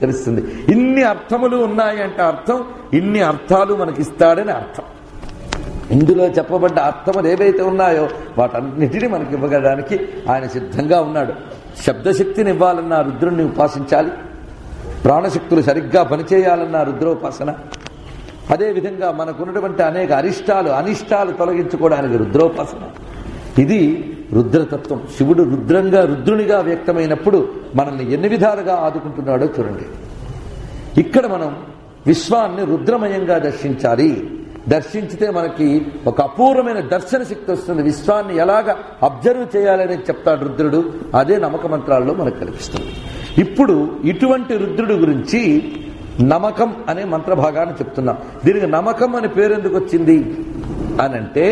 తెలుస్తుంది. ఇన్ని అర్థములు ఉన్నాయి అంటే అర్థం ఇన్ని అర్థాలు మనకిస్తాడని అర్థం. ఇందులో చెప్పబడ్డ అర్థములు ఏవైతే ఉన్నాయో వాటన్నిటినీ మనకి ఇవ్వగలడానికి ఆయన సిద్ధంగా ఉన్నాడు. శబ్దశక్తిని ఇవ్వాలన్నా రుద్రుణ్ణి ఉపాసించాలి, ప్రాణశక్తులు సరిగ్గా పనిచేయాలన్నా రుద్రోపాసన, అదేవిధంగా మనకున్నటువంటి అనేక అనిష్టాలు తొలగించుకోవడానికి రుద్రోపాసన. ఇది రుద్రతత్వం. శివుడు రుద్రునిగా వ్యక్తమైనప్పుడు మనల్ని ఎన్ని విధాలుగా ఆదుకుంటున్నాడో చూడండి. ఇక్కడ మనం విశ్వాన్ని రుద్రమయంగా దర్శించాలి. దర్శించితే మనకి ఒక అపూర్వమైన దర్శన శక్తి వస్తుంది. విశ్వాన్ని ఎలాగ అబ్జర్వ్ చేయాలని చెప్తాడు రుద్రుడు. అదే నమక మంత్రాల్లో మనకు కనిపిస్తుంది. ఇప్పుడు ఇటువంటి రుద్రుడు గురించి నమకం అనే మంత్రభాగాన్ని చెప్తున్నాం. దీనికి నమకం అనే పేరు ఎందుకు వచ్చింది అనంటే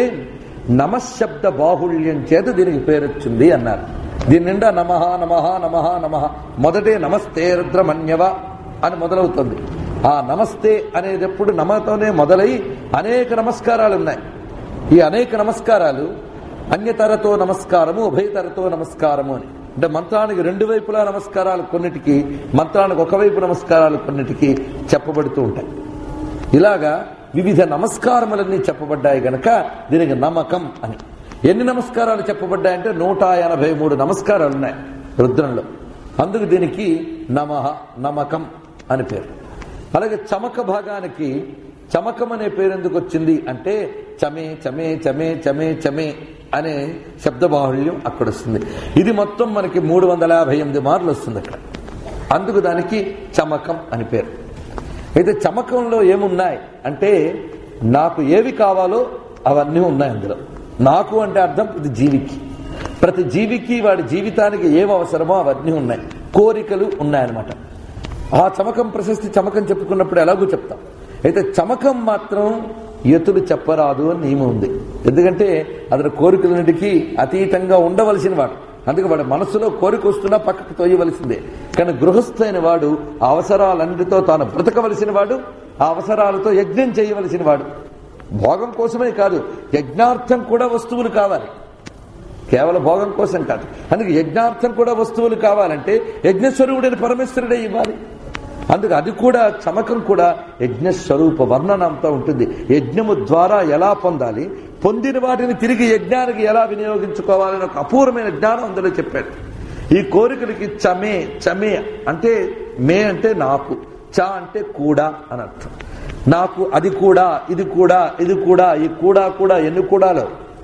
నమశబ్ద బాహుళ్యం చేత దీనికి పేరు వచ్చింది అన్నారు. దీని నిండా నమః నమః నమః నమః, మొదటే నమస్తే రుద్రమన్యవ అని మొదలవుతుంది. ఆ నమస్తే అనేటప్పుడు నమతోనే మొదలై అనేక నమస్కారాలు ఉన్నాయి. ఈ అనేక నమస్కారాలు అన్యతరతో నమస్కారము, ఉభయతరతో నమస్కారము అని. అంటే మంత్రానికి రెండు వైపులా నమస్కారాలు కొన్నిటికి, మంత్రానికి ఒకవైపు నమస్కారాలు కొన్నిటికి చెప్పబడుతూ ఉంటాయి. ఇలాగా వివిధ నమస్కారములన్నీ చెప్పబడ్డాయి గనక దీనికి నమకం అని. ఎన్ని నమస్కారాలు చెప్పబడ్డాయంటే 183 నమస్కారాలు ఉన్నాయి రుద్రంలో. అందుకు దీనికి నమః నమకం అని పేరు. అలాగే చమక భాగానికి చమకం అనే పేరు ఎందుకు వచ్చింది అంటే చమే చమే చమే చమే చమే అనే శబ్దబాహుళ్యం అక్కడ వస్తుంది. ఇది మొత్తం మనకి 358 మార్లు వస్తుంది అక్కడ. అందుకు దానికి చమకం అని పేరు. అయితే చమకంలో ఏమున్నాయి అంటే నాకు ఏవి కావాలో అవన్నీ ఉన్నాయి అందులో. నాకు అంటే అర్థం ప్రతి జీవికి వాడి జీవితానికి ఏవి అవసరమో అవన్నీ ఉన్నాయి. కోరికలు ఉన్నాయన్నమాట. ఆ చమకం ప్రశస్తి చమకం చెప్పుకున్నప్పుడు ఎలాగూ చెప్తాం. అయితే చమకం మాత్రం ఎతులు చెప్పరాదు అని నియమం ఉంది. ఎందుకంటే అతని కోరికలన్నిటికీ అతీతంగా ఉండవలసిన వాడు. అందుకే వాడి మనసులో కోరిక వస్తున్నా పక్కకు తోయవలసిందే. కానీ గృహస్థైన వాడు ఆ అవసరాలన్నిటితో తాను బ్రతకవలసిన వాడు, ఆ అవసరాలతో యజ్ఞం చేయవలసిన వాడు. భోగం కోసమే కాదు, యజ్ఞార్థం కూడా వస్తువులు కావాలి. కేవలం భోగం కోసం కాదు. అందుకే యజ్ఞార్థం కూడా వస్తువులు కావాలంటే యజ్ఞస్వరూపుడైన పరమేశ్వరుడే ఇవ్వాలి. అందుకే అది కూడా చమకం కూడా యజ్ఞస్వరూప వర్ణనంతో ఉంటుంది. యజ్ఞము ద్వారా ఎలా పొందాలి, పొందిన వాటిని తిరిగి యజ్ఞానికి ఎలా వినియోగించుకోవాలని ఒక అపూర్వమైన జ్ఞానం అందులో చెప్పాడు. ఈ కోరికలకి చమే చమే అంటే మే అంటే నాకు, చ అంటే కూడా అని అర్థం. నాకు అది కూడా, ఇది కూడా, ఇది కూడా, ఈ కూడా ఎన్ని కూడాలో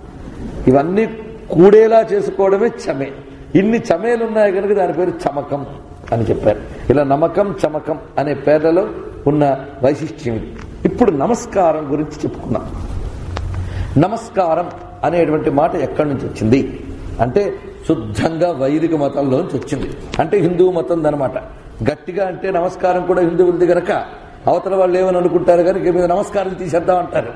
ఇవన్నీ కూడేలా చేసుకోవడమే చమే. ఇన్ని చమేలున్నాయి కనుక దాని పేరు చమకం అని చెప్పారు. ఇలా నమకం చమకం అనే పేర్లలో ఉన్న వైశిష్ట్యం. ఇప్పుడు నమస్కారం గురించి చెప్పుకున్నాం. నమస్కారం అనేటువంటి మాట ఎక్కడి నుంచి వచ్చింది అంటే శుద్ధంగా వైదిక మతంలోంచి వచ్చింది. అంటే హిందూ మతం అనమాట. గట్టిగా అంటే నమస్కారం కూడా హిందువులది గనక అవతల వాళ్ళు ఏమని అనుకుంటారు కానీ మీద నమస్కారం తీసేద్దామంటారు.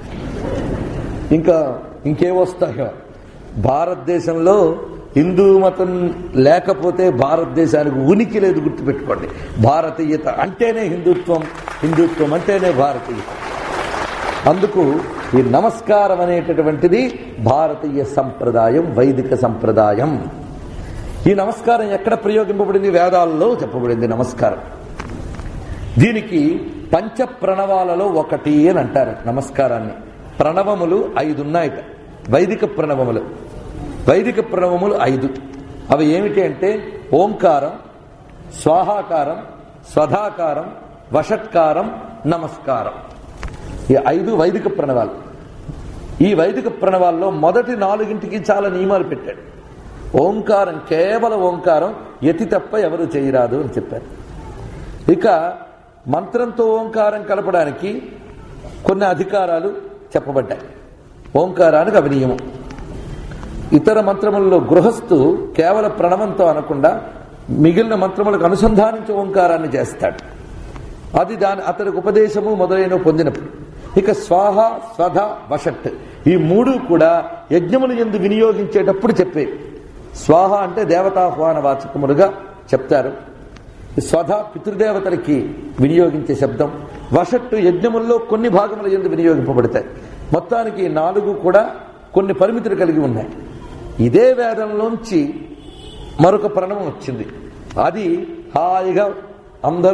ఇంకేవస్తాయో. భారతదేశంలో హిందూ మతం లేకపోతే భారతదేశానికి ఉనికి లేదు, గుర్తుపెట్టుకోండి. భారతీయత అంటేనే హిందుత్వం, హిందుత్వం అంటేనే భారతీయత. అందుకు ఈ నమస్కారం అనేటటువంటిది భారతీయ సంప్రదాయం, వైదిక సంప్రదాయం. ఈ నమస్కారం ఎక్కడ ప్రయోగింపబడింది? వేదాలలో చెప్పబడింది నమస్కారం. దీనికి పంచ ప్రణవాలలో ఒకటి అని అంటారు నమస్కారాన్ని. ప్రణవములు 5 ఉన్నాయట, వైదిక ప్రణవములు. వైదిక ప్రణవములు 5. అవి ఏమిటి అంటే ఓంకారం, స్వాహాకారం, స్వధాకారం, వషట్కారం, నమస్కారం. ఈ 5 వైదిక ప్రణవాలు. ఈ వైదిక ప్రణవాల్లో మొదటి 4ంటికి చాలా నియమాలు పెట్టాడు. ఓంకారం, కేవలం ఓంకారం, యతి తప్ప ఎవరు చేయరాదు అని చెప్పారు. ఇక మంత్రంతో ఓంకారం కలపడానికి కొన్ని అధికారాలు చెప్పబడ్డాయి. ఓంకారానికి అవి నియమం. ఇతర మంత్రములలో గృహస్థు కేవల ప్రణవంతో అనకుండా మిగిలిన మంత్రములకు అనుసంధానించి ఓంకారాన్ని చేస్తాడు. అది అతనికి ఉపదేశము మొదలైన పొందినప్పుడు. ఇక స్వాహ, స్వధ, వషట్ ఈ 3 కూడా యజ్ఞములు యందు వినియోగించేటప్పుడు చెప్పే. స్వాహ అంటే దేవతాహ్వాన వాచకములుగా చెప్తారు. స్వధ పితృదేవతలకి వినియోగించే శబ్దం. వషట్టు యజ్ఞముల్లో కొన్ని భాగముల యందు వినియోగింపబడతాయి. మొత్తానికి 4 కూడా కొన్ని పరిమితులు కలిగి ఉన్నాయి. ఇదే వేదంలోంచి మరొక ప్రణవం వచ్చింది. అది హాయిగా అందరూ